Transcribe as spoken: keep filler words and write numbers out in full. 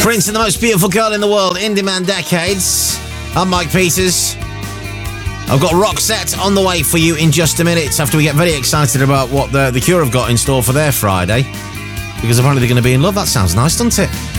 Prince and the Most Beautiful Girl in the World, In Demand Decades. I'm Mike Peters. I've got Roxette on the way for you in just a minute after we get very excited about what the, the Cure have got in store for their Friday. Because apparently they're going to be in love. That sounds nice, doesn't it?